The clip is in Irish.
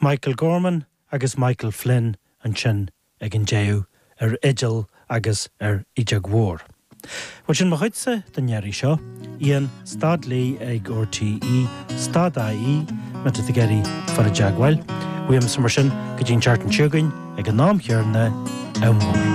Michael Gorman agus Michael Flynn an sin ag an déú Idil agus Ideag Mhór. Bhil sin mo chuidse den ngearraí seo, íon stadlaí ag RTE, stadaí me a geirí far a deaghail. Bhuiam sa mar sin go dtíon teart an siúgain ag an námchearna Mhór.